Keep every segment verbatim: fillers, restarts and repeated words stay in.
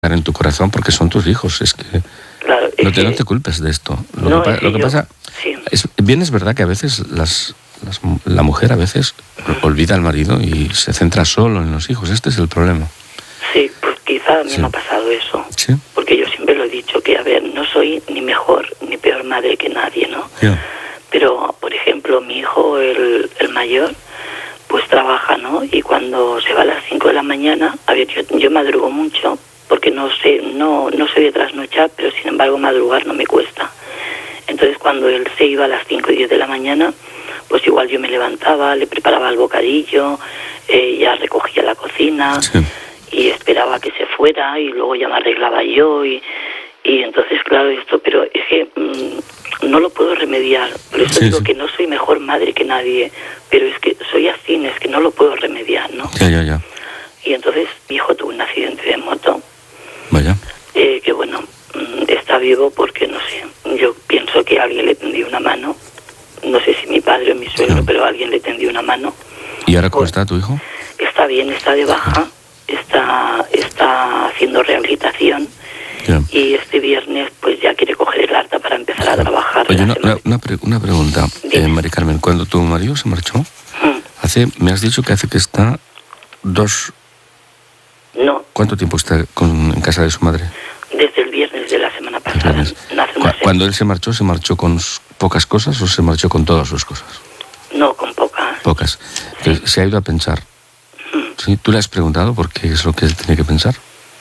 tocar en tu corazón porque son tus hijos. Es que claro, es no, te, que... no te culpes de esto. Lo no, que, pa es que lo que yo... pasa... Sí. Es, bien es verdad que a veces las, las, la mujer a veces olvida al marido y se centra solo en los hijos. Este es el problema. Sí, pues quizá a mí Sí. me ha pasado eso. Sí. Porque yo siempre lo he dicho, que a ver, no soy ni mejor ni peor madre que nadie, ¿no? Yeah. Pero, por ejemplo, mi hijo, el, el mayor, pues trabaja, ¿no? Y cuando se va a las cinco de la mañana, a ver, yo, yo madrugo mucho, porque no sé, no, no soy de trasnochar, pero sin embargo madrugar no me cuesta. Entonces cuando él se iba a las cinco y diez de la mañana, pues igual yo me levantaba, le preparaba el bocadillo, eh, ya recogía la cocina, Sí. y esperaba que se fuera, y luego ya me arreglaba yo, y, y entonces, claro, esto, pero es que mmm, no lo puedo remediar. Por eso Sí, digo sí. que no soy mejor madre que nadie, pero es que soy así, es que no lo puedo remediar, ¿no? Ya, ya, ya. Y entonces mi hijo tuvo un accidente de moto, Vaya. eh, que bueno, mmm, está vivo porque, no sé, yo pienso que alguien le tendió una mano, no sé si mi padre o mi suegro, Sí. pero alguien le tendió una mano. ¿Y ahora cómo Pues, está tu hijo? Está bien, está de baja, está, está haciendo rehabilitación. Ya. Y este viernes pues ya quiere coger el alta para empezar a trabajar. Oye, la una, semana. una, una, pre una pregunta, Dime. eh, Mari Carmen. Cuando tu marido se marchó, Mm. hace, me has dicho que hace que está dos... No, ¿Cuánto tiempo está con, en casa de su madre? desde el viernes de la semana El pasada. viernes. No hace Cu una semana. Cuando él se marchó, ¿se marchó con s- pocas cosas o se marchó con todas sus cosas? No, con pocas. Pocas. Entonces, se ha ido a pensar. ¿Sí? ¿Tú le has preguntado por qué es lo que él tiene que pensar?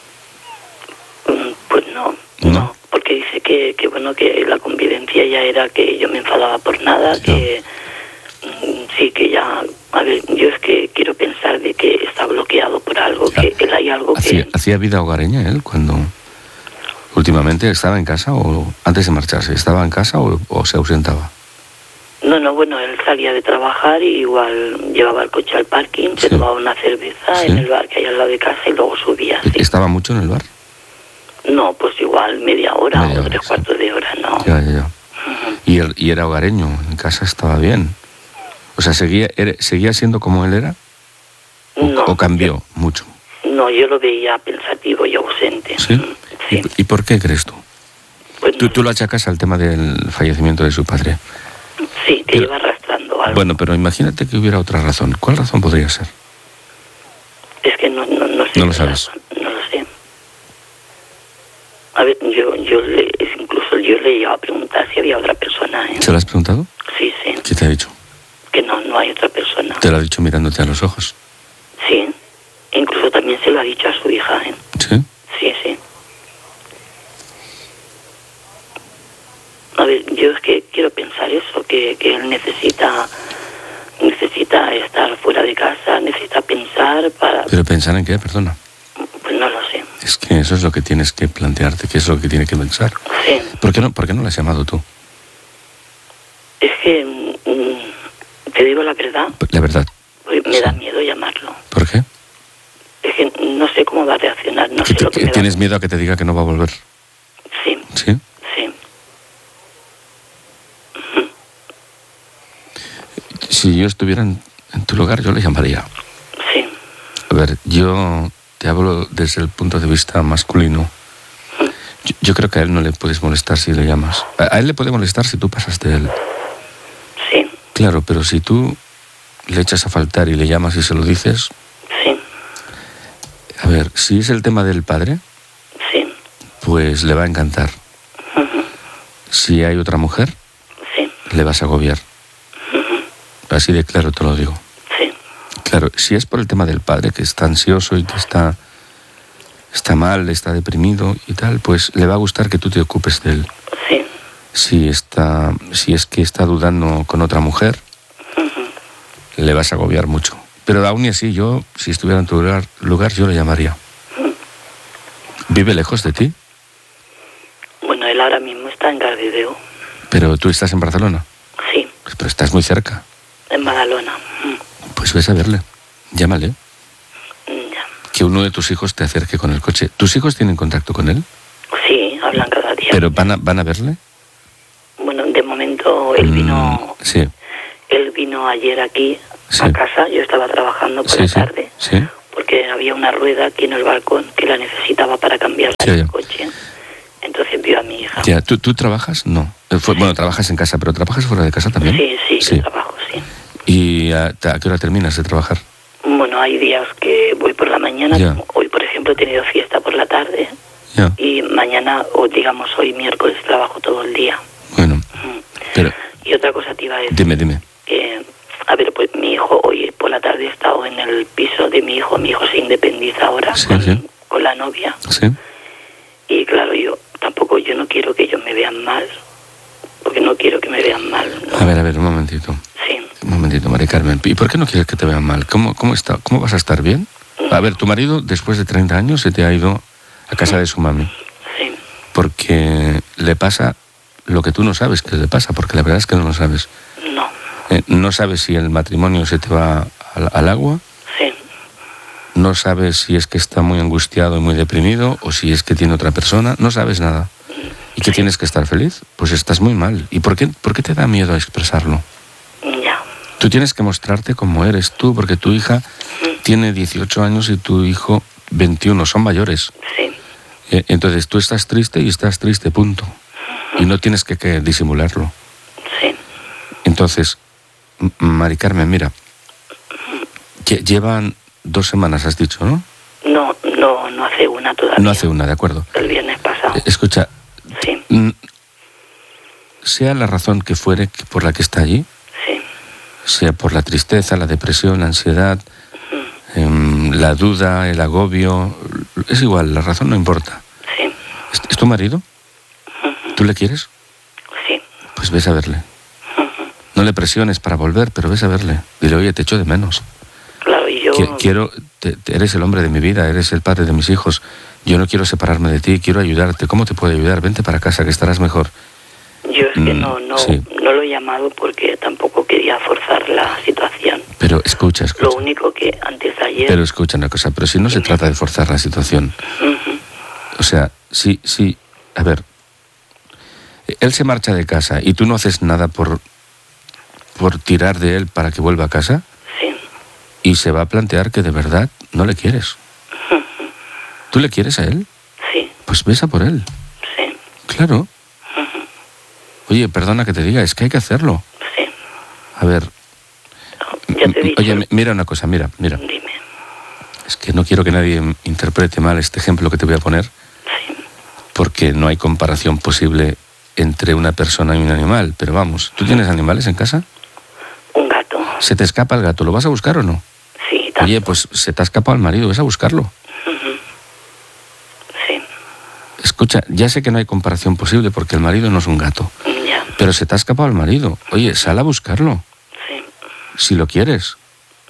Mm, Pues no, ¿No? no, porque dice que, que bueno, que la convivencia ya era que yo me enfadaba por nada, Ya. que mm, sí, que ya, a ver, yo es que quiero pensar de que está bloqueado por algo, Ya. que él hay algo ¿Hacía, que... ¿Hacía vida hogareña él cuando últimamente estaba en casa o antes de marcharse? ¿Estaba en casa o, o se ausentaba? No, no, bueno, él salía de trabajar y igual llevaba el coche al parking, se Sí. tomaba una cerveza Sí. en el bar que hay al lado de casa y luego subía. Sí. ¿Estaba mucho en el bar? No, pues igual media hora Media o hora, tres sí. cuartos de hora, no. Ya, ya, ya. Ujú. ¿Y, él, y era hogareño? ¿En casa estaba bien? O sea, ¿seguía, era- seguía siendo como él era? ¿O, No, o cambió mucho? no, yo lo veía pensativo y ausente. ¿Sí? Mm, sí. ¿Y, ¿Y por qué crees tú? Pues tú? no, Tú lo achacas al tema del fallecimiento de su padre. sí, que pero- iba arrastrando algo. Bueno, pero imagínate que hubiera otra razón. ¿Cuál razón podría ser? Es que no, no, no sé. No lo sabes. No lo sé. A ver, yo, yo le, es incluso yo le iba a preguntar si había otra persona, ¿eh? ¿Se lo has preguntado? Sí, sí, ¿Qué te ha dicho? que no, no hay otra persona. Te lo ha dicho mirándote a los ojos. Sí, incluso también se lo ha dicho a su hija, ¿eh? ¿Sí? Sí, sí. A ver, yo es que quiero pensar eso, que, que él necesita necesita estar fuera de casa, necesita pensar para... ¿Pero pensar en qué? Perdona. Pues no lo sé. Es que eso es lo que tienes que plantearte, qué es lo que tiene que pensar. Sí, ¿Por qué no, por qué no lo has llamado tú? es que, mm, te digo la verdad, La verdad. pues me da Sí. miedo llamarlo. ¿Por qué? Es que no sé cómo va a reaccionar, no ¿Que sé te- lo que que me va ¿Tienes a... miedo a que te diga que no va a volver? Sí, ¿Sí? sí. Si yo estuviera en, en tu lugar, yo le llamaría. Sí, A ver, yo te hablo desde el punto de vista masculino. Yo, yo creo que a él no le puedes molestar si le llamas. A, a él le puede molestar si tú pasas de él. sí, Claro, pero si tú le echas a faltar y le llamas y se lo dices... sí, A ver, si es el tema del padre, sí, pues le va a encantar. ujú, Si hay otra mujer, sí, le vas a agobiar. Así de claro te lo digo. sí, Claro, si es por el tema del padre, que está ansioso y que está, está mal, está deprimido y tal, pues le va a gustar que tú te ocupes de él. sí, Si, está, si es que está dudando con otra mujer, ujú. le vas a agobiar mucho. Pero aún y así, yo, si estuviera en tu lugar, lugar yo le llamaría. ¿Vive lejos de ti? Bueno, él ahora mismo está en Garvideo. Pero tú estás en Barcelona. Sí, Pues, pero estás muy cerca. en Badalona. Mm, Pues ves a verle. Llámale. mm, ya. Que uno de tus hijos te acerque con el coche. ¿Tus hijos tienen contacto con él? Sí, hablan cada día. ¿Pero van a, van a verle? Bueno, de momento él vino, Mm, sí, él vino ayer aquí Sí. a casa. Yo estaba trabajando por sí, la sí. tarde. Sí. porque había una rueda aquí en el balcón que la necesitaba para cambiar Sí, el ya. coche. Entonces vio a mi hija. Ya, ¿tú, ¿Tú trabajas? No. Eh, fue- Bueno, trabajas en casa, pero ¿trabajas fuera de casa también? Sí, sí, Sí. yo trabajo, sí. ¿Y a, a qué hora terminas de trabajar? Bueno, hay días que voy por la mañana. Ya. Hoy, por ejemplo, he tenido fiesta por la tarde. Ya. Y mañana, o digamos hoy miércoles, trabajo todo el día. Bueno, Mm. pero Y otra cosa te iba a decir. dime, dime. que, a ver, pues mi hijo hoy por la tarde he estado en el piso de mi hijo. Mi hijo se independiza ahora Sí, con, sí. con la novia. ¿Sí? Y claro, yo tampoco, yo no quiero que ellos me vean mal. Porque no quiero que me vean mal, ¿no? A ver, a ver, un momentito. Sí. Un momentito, Mari Carmen. ¿Y por qué no quieres que te vean mal? ¿Cómo, cómo, está, ¿Cómo vas a estar bien? A ver, tu marido, después de treinta años, se te ha ido a casa de su mami. Sí. Porque le pasa lo que tú no sabes que le pasa, porque la verdad es que no lo sabes. No. Eh, no sabes si el matrimonio se te va al, al agua, Sí. no sabes si es que está muy angustiado y muy deprimido, o si es que tiene otra persona, no sabes nada. ¿Y que tienes que estar feliz? Pues estás muy mal. ¿Y por qué, por qué te da miedo a expresarlo? Ya. Tú tienes que mostrarte como eres tú, porque tu hija tiene dieciocho años y tu hijo veintiuno, son mayores. Sí. Eh, Entonces tú estás triste y estás triste, punto. Y no tienes que, que disimularlo. Sí. Entonces, M- Mari Carmen, mira, que llevan dos semanas, has dicho, ¿no? No, no, no hace una todavía. No hace una, de acuerdo. El viernes pasado. Eh, Escucha, Sí. mm, sea la razón que fuere que- por la que está allí, Sí. sea por la tristeza, la depresión, la ansiedad, em, la duda, el agobio, es igual, la razón no importa. Sí. ¿Es, es tu marido? ¿Tú le quieres? Sí. Pues ves a verle. No le presiones para volver, pero ves a verle. Dile, oye, te echo de menos. Claro, y yo... Qui- Quiero, te- te- eres el hombre de mi vida, eres el padre de mis hijos. Yo no quiero separarme de ti, quiero ayudarte. ¿Cómo te puedo ayudar? Vente para casa, que estarás mejor. Yo es que Mm, no, no, sí. no lo he llamado porque tampoco quería forzar la situación. Pero escucha, escucha. Lo único que antes de ayer... Pero escucha una cosa, pero si no se trata de forzar la situación. Ujú. O sea, si, si, a ver, él se marcha de casa y tú no haces nada por, por tirar de él para que vuelva a casa, Sí. y se va a plantear que de verdad no le quieres. ¿Tú le quieres a él? Sí. Pues besa por él. Sí. Claro. Oye, perdona que te diga, es que hay que hacerlo. Sí. A ver, Ya te he dicho. oye, mi- mira una cosa, mira, mira. Dime. Es que no quiero que nadie interprete mal este ejemplo que te voy a poner, Sí. porque no hay comparación posible entre una persona y un animal. Pero vamos, ¿tú tienes animales en casa? Un gato. ¿Se te escapa el gato? ¿Lo vas a buscar o no? Sí, tanto. Oye, pues se te ha escapado el marido, ves a buscarlo. Ujú. Sí. Escucha, ya sé que no hay comparación posible porque el marido no es un gato, Ya. pero se te ha escapado el marido. Oye, sal a buscarlo, Sí. si lo quieres.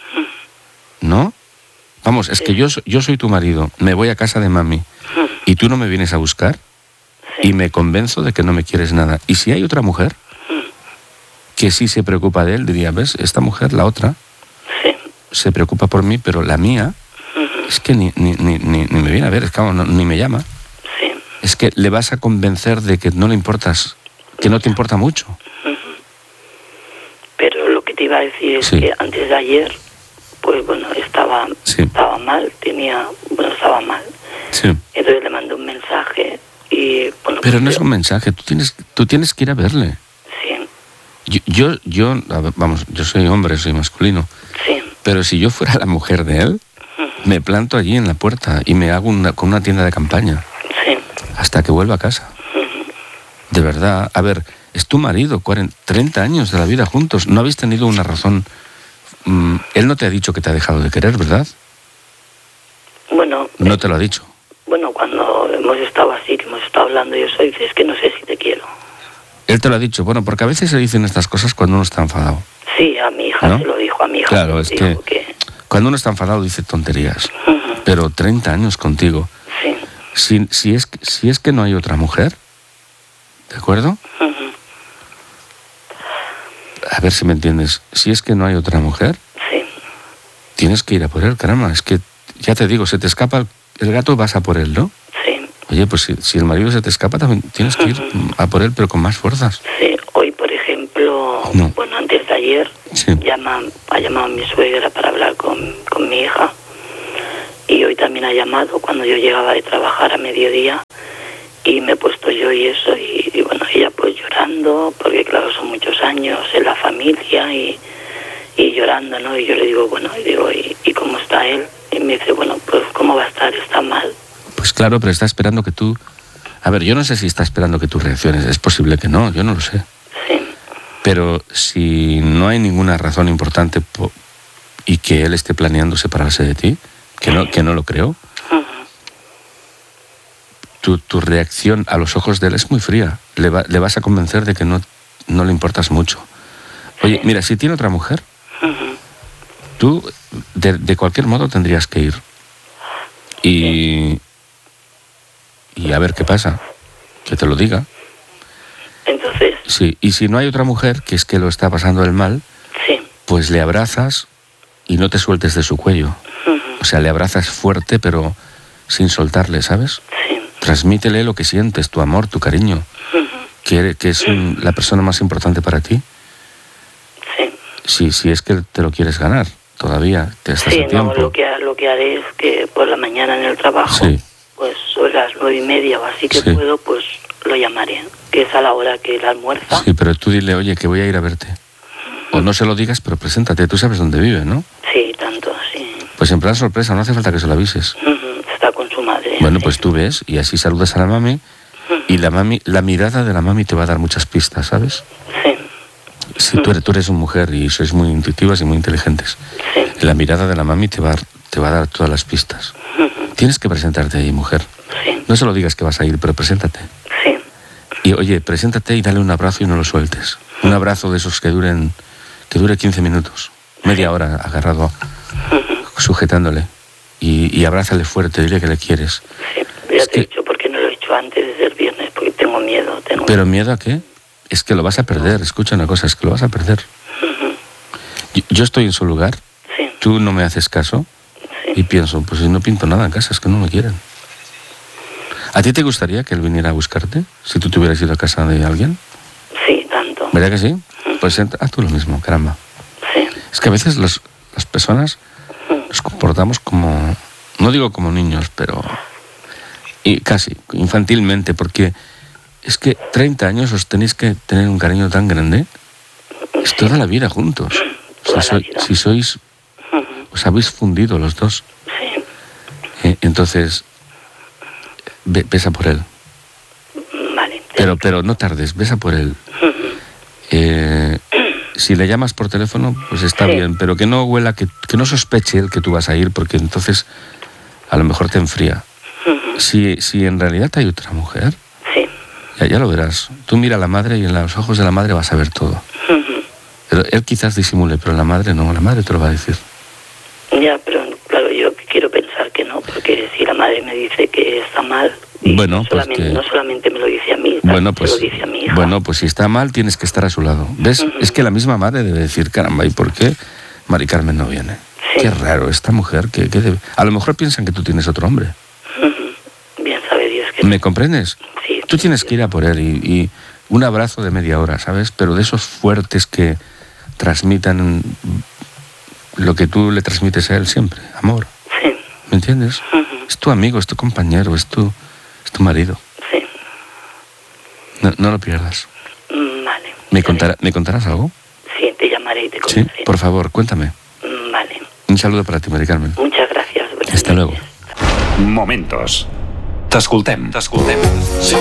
¿No? Vamos, es que yo, so- yo soy tu marido, me voy a casa de mami y tú no me vienes a buscar Sí. y me convenzo de que no me quieres nada. Y si hay otra mujer que sí se preocupa de él, diría, ¿ves? Esta mujer, la otra, Sí. se preocupa por mí, pero la mía es que ni, ni, ni, ni, ni me viene a ver, es que vamos, no- ni me llama. Sí. Es que le vas a convencer de que no le importas, que no te importa mucho. Pero lo que te iba a decir es Sí. que antes de ayer, pues bueno, estaba, Sí. estaba mal, tenía, bueno, estaba mal. Sí. Entonces le mandé un mensaje y, bueno... Pero no pues, es un mensaje, tú tienes, tú tienes que ir a verle. Sí, Yo, yo, yo, a ver, vamos, yo soy hombre, soy masculino, sí, pero si yo fuera la mujer de él, me planto allí en la puerta y me hago una, con una tienda de campaña sí, hasta que vuelva a casa. De verdad, a ver, es tu marido, cuarenta, treinta años de la vida juntos, no habéis tenido una razón. mm, él no te ha dicho que te ha dejado de querer, ¿verdad? bueno, No te lo ha dicho. bueno, cuando hemos estado así, que hemos estado hablando y eso, dices que no sé si te quiero. Él te lo ha dicho, bueno, porque a veces se dicen estas cosas cuando uno está enfadado. Sí, a mi hija ¿No? se lo dijo, a mi hija Claro, se es lo dijo que cuando uno está enfadado dice tonterías, Ujú. pero treinta años contigo, Sí, si, si, es, que- si es que no hay otra mujer, ¿de acuerdo? ujú. A ver si me entiendes, si es que no hay otra mujer, Sí, tienes que ir a por él, caramba, es que, ya te digo, se te escapa el, el gato, vas a por él, ¿no? sí, Oye, pues si, si el marido se te escapa, también tienes que ir a por él, pero con más fuerzas. sí. Hoy, por ejemplo, No. bueno, antes de ayer, Sí. llama, ha llamado a mi suegra para hablar con, con mi hija y hoy también ha llamado cuando yo llegaba de trabajar a mediodía y me he puesto yo y eso, y, y bueno, ella pues llorando, porque claro, son muchos años en la familia y, y llorando, ¿no? Y yo le digo, bueno, y digo, ¿y, ¿y cómo está él? Y me dice, bueno, pues ¿cómo va a estar? Está mal. Pues claro, pero está esperando que tú... A ver, yo no sé si está esperando que tú reacciones, es posible que no, yo no lo sé. Sí. Pero si no hay ninguna razón importante po- y que él esté planeando separarse de ti, que no, que no lo creo, Uh-huh. tu, tu reacción a los ojos de él es muy fría. Le, va- le vas a convencer de que no, no le importas mucho. Oye, mira, si tiene otra mujer, Uh-huh. tú de, de cualquier modo tendrías que ir. Y, y a ver qué pasa, que te lo diga. Entonces, Sí, y si no hay otra mujer que es que lo está pasando el mal, sí. pues le abrazas y no te sueltes de su cuello. Uh-huh. O sea, le abrazas fuerte, pero sin soltarle, ¿sabes? Sí. Transmítele lo que sientes, tu amor, tu cariño, Uh-huh. que, que es un- la persona más importante para ti. Sí. Si, si es que te lo quieres ganar, todavía te estás Sí, a no, tiempo. lo que, ha- lo que haré es que por la mañana en el trabajo, Sí. pues sobre las nueve y media o así que Sí. puedo, pues lo llamaré, que es a la hora que él almuerza. Sí, pero tú dile, oye, que voy a ir a verte. O no se lo digas, pero preséntate. Tú sabes dónde vive, ¿no? Sí, tanto, sí. Pues en plan sorpresa, no hace falta que se lo avises. Ujú, está con su madre. Bueno, sí. pues tú ves y así saludas a la mami y la mami, la mirada de la mami te va a dar muchas pistas, ¿sabes? Sí, Si tú eres, tú eres una mujer y sois muy intuitivas y muy inteligentes, sí. la mirada de la mami te va, a- te va a dar todas las pistas. Ujú, Tienes que presentarte ahí, mujer. sí, No se lo digas que vas a ir, pero preséntate. sí. Y oye, preséntate y dale un abrazo y no lo sueltes. Un abrazo de esos que duren, que dure quince minutos, media hora agarrado, sujetándole. Y, y abrázale fuerte, dile que le quieres. Sí, ya Es te he que- dicho porque no lo he hecho antes desde el viernes, porque tengo miedo. Tengo... ¿Pero miedo a qué? Es que lo vas a perder. Escucha una cosa, es que lo vas a perder. Ujú, Yo, yo estoy en su lugar, sí, tú no me haces caso y sí. pienso, pues si no pinto nada en casa, es que no me quieren. ¿A ti te gustaría que él viniera a buscarte si tú te hubieras ido a casa de alguien? Sí, tanto. ¿Verdad que sí? Pues ent- haz tú lo mismo, caramba. Sí. Es que a veces los- las personas nos comportamos como, no digo como niños, pero y casi infantilmente, porque es que treinta años os tenéis que tener un cariño tan grande, es toda la vida juntos. Toda Si, la soy- vida. si sois, Ujú, os habéis fundido los dos. sí. Eh, entonces, ve- besa por él. Vale. Pero, pero no tardes, besa por él. Ujú, Eh, si le llamas por teléfono, pues está Sí. bien, pero que no huela, que, que no sospeche él que tú vas a ir, porque entonces a lo mejor te enfría. ujú, Si, si en realidad hay otra mujer, sí. ya, ya lo verás. Tú mira a la madre y en los ojos de la madre vas a ver todo. Ujú. Pero él quizás disimule, pero la madre no, la madre te lo va a decir. Ya, pero claro, yo quiero pensar que no, porque si la madre me dice que está mal, y Bueno, no, pues solamente, que- no solamente me lo dice a mí, Bueno, también pues, se lo dice a mi hija. bueno, pues si está mal tienes que estar a su lado. ¿Ves? Ujú. Es que la misma madre debe decir, caramba, ¿y por qué Mari Carmen no viene? Sí. Qué raro, esta mujer, que, que debe- a lo mejor piensan que tú tienes otro hombre. Ujú. Bien sabe Dios que ¿Me comprendes? sí. Tú tienes que ir a por él y, y un abrazo de media hora, ¿sabes? Pero de esos fuertes que transmitan lo que tú le transmites a él siempre, amor. Sí. ¿Me entiendes? Ujú. Es tu amigo, es tu compañero, es tu, es tu marido. Sí. No, no lo pierdas. Mm, Vale. ¿Me, contará- ¿Me contarás algo? Sí, te llamaré y te Sí, contaré. por favor, cuéntame. Mm, Vale. Un saludo para ti, Mari Carmen. Muchas gracias. buenas Hasta luego. noches. Momentos. T'escoltem. T'escoltem.